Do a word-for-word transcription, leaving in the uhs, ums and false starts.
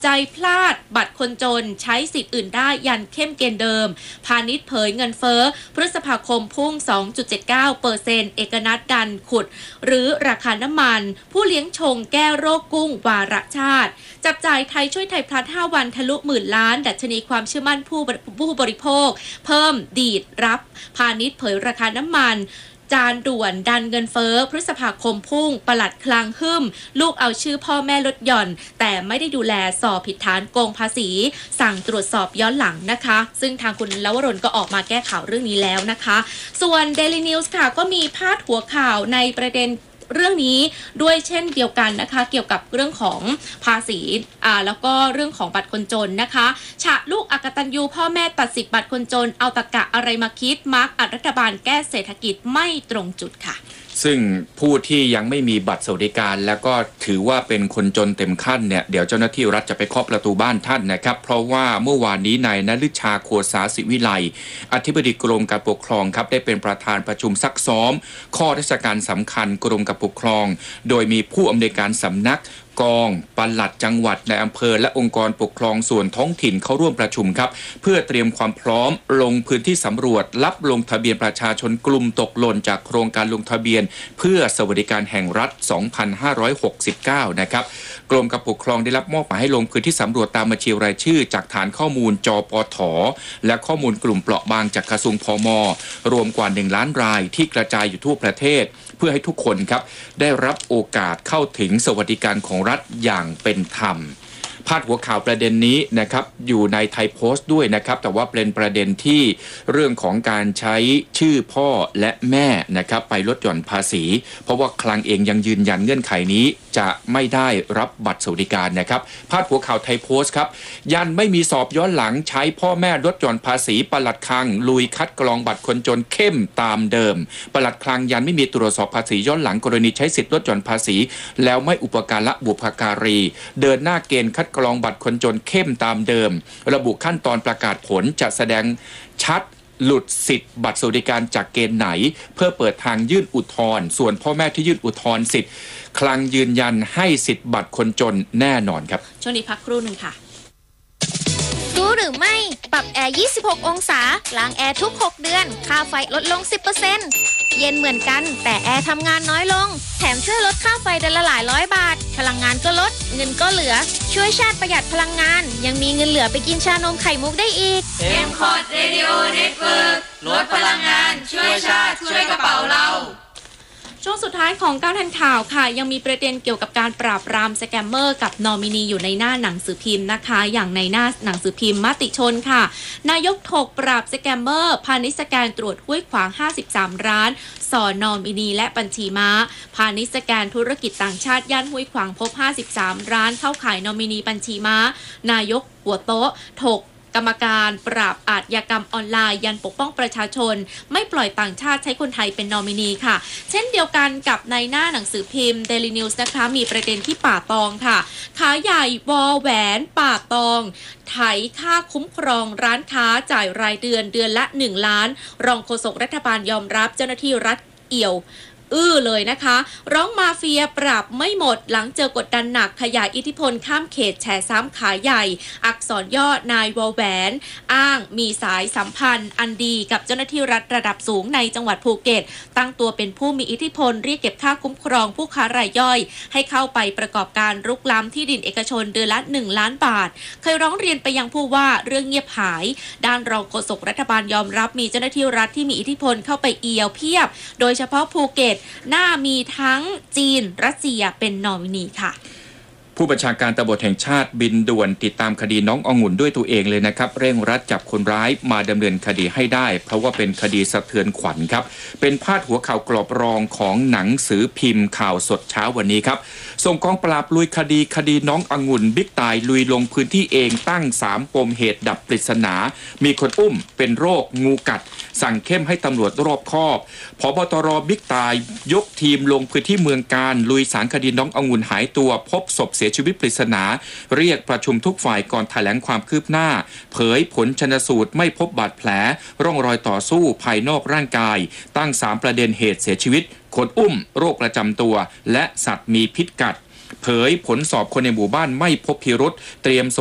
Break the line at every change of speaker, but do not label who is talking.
ใจพลาดบัตรคนจนใช้สิทธิ์อื่นได้ยันเข้มเกณฑ์เดิมพาณิชย์เผยเงินเฟ้อพฤษภาคมพุ่ง สองจุดเจ็ดเก้าเปอร์เซ็นต์ เอกนัทดันขุดหรือราคาน้ำมันผู้เลี้ยงชงแก้โรคกุ้งวาระชาติจับจ่ายไทยช่วยไทยพลัสห้าวันทะลุหมื่นล้านดัชนีความเชื่อมั่นผู้ผู้บริโภคเพิ่มดีดรับพาณิชย์เผยราคาน้ำมันจานด่วนดันเงินเฟ้อพฤษภาคมพุ่งปลัดคลังหึ่มลูกเอาชื่อพ่อแม่ลดหย่อนแต่ไม่ได้ดูแลสอบผิดฐานโกงภาษีสั่งตรวจสอบย้อนหลังนะคะซึ่งทางคุณลวรนก็ออกมาแก้ข่าวเรื่องนี้แล้วนะคะส่วน Daily News ค่ะก็มีพาดหัวข่าวในประเด็นเรื่องนี้ด้วยเช่นเดียวกันนะคะเกี่ยวกับเรื่องของภาษีอ่าแล้วก็เรื่องของบัตรคนจนนะคะฉะลูกอกตัญญูพ่อแม่ตัดสิทธิ์บัตรคนจนเอาตะกะอะไรมาคิดมาร์กอัดรัฐบาลแก้เศรษฐกิจไม่ตรงจุดค่ะ
ซึ่งผู้ที่ยังไม่มีบัตรสวัสดิการแล้วก็ถือว่าเป็นคนจนเต็มขั้นเนี่ยเดี๋ยวเจ้าหน้าที่รัฐจะไปเคาะประตูบ้านท่านนะครับเพราะว่าเมื่อวานนี้นายณฤชาโคสาศิวิไลอธิบดีกรมการปกครองครับได้เป็นประธานประชุมซักซ้อมข้อราชการสำคัญกรมการปกครองโดยมีผู้อำนวยการสำนักกองปลัดจังหวัดในอำเภอและองค์กรปกครองส่วนท้องถิ่นเข้าร่วมประชุมครับเพื่อเตรียมความพร้อมลงพื้นที่สำรวจรับลงทะเบียนประชาชนกลุ่มตกหล่นจากโครงการลงทะเบียนเพื่อสวัสดิการแห่งรัฐ สองพันห้าร้อยหกสิบเก้า นะครับกรมการปกครองได้รับมอบหมายให้ลงพื้นที่สำรวจตามบัญชีรายชื่อจากฐานข้อมูลจปท.และข้อมูลกลุ่มเปราะบางจากกระทรวงพม.รวมกว่าหนึ่งล้านรายที่กระจายอยู่ทั่วประเทศเพื่อให้ทุกคนครับได้รับโอกาสเข้าถึงสวัสดิการของรัฐอย่างเป็นธรรมพาดหัวข่าวประเด็นนี้นะครับอยู่ในไทยโพสต์ด้วยนะครับแต่ว่าเป็นประเด็นที่เรื่องของการใช้ชื่อพ่อและแม่นะครับไปลดหย่อนภาษีเพราะว่าคลังเองยังยืนยันเงื่อนไขนี้จะไม่ได้รับบัตรสวัสดิการนะครับพาดหัวข่าวไทยโพสต์ครับยันไม่มีสอบย้อนหลังใช้พ่อแม่ลดหย่อนภาษีปลัดคลังลุยคัดกรองบัตรคนจนเข้มตามเดิมปลัดคลังยันไม่มีตรวจสอบภาษีย้อนหลังกรณีใช้สิทธิ์ลดหย่อนภาษีแล้วไม่อุปการะบุพการีเดินหน้าเกณฑ์คัดกรองบัตรคนจนเข้มตามเดิมระบุขั้นตอนประกาศผลจะแสดงชัดหลุดสิทธิ์บัตรสวัสดิการจากเกณฑ์ไหนเพื่อเปิดทางยื่นอุทธรณ์ส่วนพ่อแม่ที่ยื่นอุทธรณ์สิทธิ์คลังยืนยันให้สิทธิ์บัตรคนจนแน่นอนครับ
ช่วงนี้พักครู่หนึ่งค่ะ
รู้หรือไม่ปรับแอร์ยี่สิบหกองศาล้างแอร์ทุกหกเดือนค่าไฟลดลง สิบเปอร์เซ็นต์ เย็นเหมือนกันแต่แอร์ทำงานน้อยลงแถมช่วยลดค่าไฟเดือนละหลายร้อยบาทพลังงานก็ลดเงินก็เหลือช่วยชาติประหยัดพลังงานยังมีเงินเหลือไปกินชานมไข่มุกได้อีก
เอ็ม คอ ดี Radio Network ลดพลังงานช่วยชาติช่วยกระเป๋าเรา
ช่วงสุดท้ายของการทันข่าวค่ะยังมีประเด็นเกี่ยวกับการปราบปรามสแกมเมอร์กับนอมินีอยู่ในหน้าหนังสือพิมพ์นะคะอย่างในหน้าหนังสือพิมพ์มติชนค่ะนายกถกปราบสแกมเมอร์พาณิชย์สแกนตรวจห้วยขวางห้าสิบสามร้านสอนนอมินีและบัญชีม้าพาณิชย์สแกนธุรกิจต่างชาติย่านห้วยขวางพบห้าสิบสามร้านเข้าขายนอมินีบัญชีม้านายกหัวโต๊ะถกกรรมการปราบอาชญากรรมออนไลน์ยันปกป้องประชาชนไม่ปล่อยต่างชาติใช้คนไทยเป็นนอมินีค่ะเช่นเดียวกันกับในหน้าหนังสือพิมพ์ Daily News นะคะมีประเด็นที่ป่าตองค่ะขาใหญ่วอแหวนป่าตองไถค่าคุ้มครองร้านค้าจ่ายรายเดือนเดือนละหนึ่งล้านรองโฆษกรัฐบาลยอมรับเจ้าหน้าที่รัฐเอี่ยวอื้อเลยนะคะร้องมาเฟียปรับไม่หมดหลังเจอกดดันหนักขยายอิทธิพลข้ามเขตแฉซ้ำขายใหญ่อักษรย่อนายวอแหวนอ้างมีสายสัมพันธ์อันดีกับเจ้าหน้าที่รัฐระดับสูงในจังหวัดภูเก็ตตั้งตัวเป็นผู้มีอิทธิพลเรียกเก็บค่าคุ้มครองผู้ค้ารายย่อยให้เข้าไปประกอบการรุกล้ำที่ดินเอกชนเดือนละหนึ่งล้านบาทเคยร้องเรียนไปยังผู้ว่าเรื่องเงียบหายด้านรองโฆษกรัฐบาลยอมรับมีเจ้าหน้าที่รัฐที่มีอิทธิพลเข้าไปเอี่ยวเพียบโดยเฉพาะภูเก็ตหน้ามีทั้งจีนรัสเซียเป็นนอมินีค่ะ
ผู้บัญชาการตำรวจแห่งชาติบินด่วนติดตามคดีน้ององุ่นด้วยตัวเองเลยนะครับเร่งรัดจับคนร้ายมาดำเนินคดีให้ได้เพราะว่าเป็นคดีสะเทือนขวัญครับเป็นพาดหัวข่าวกรอบรองของหนังสือพิมพ์ข่าวสดเช้าวันนี้ครับส่งกองปราบลุยคดีคดีน้ององุ่นบิ๊กตายลุยลงพื้นที่เองตั้งสามปมเหตุดับปริศนามีคนอุ้มเป็นโรคงูกัดสั่งเข้มให้ตำรวจรอบคอบผบตรบิ๊กตายยกทีมลงพื้นที่เมืองการลุยสารคดีน้ององุ่นหายตัวพบศพเสียชีวิตปริศนาเรียกประชุมทุกฝ่ายก่อนแถลงความคืบหน้าเผยผลชันสูตรไม่พบบาดแผลร่องรอยต่อสู้ภายนอกร่างกายตั้งสามประเด็นเหตุเสียชีวิตคนอุ้มโรคประจำตัวและสัตว์มีพิษกัดเผยผลสอบคนในหมู่บ้านไม่พบพิรุษเตรียม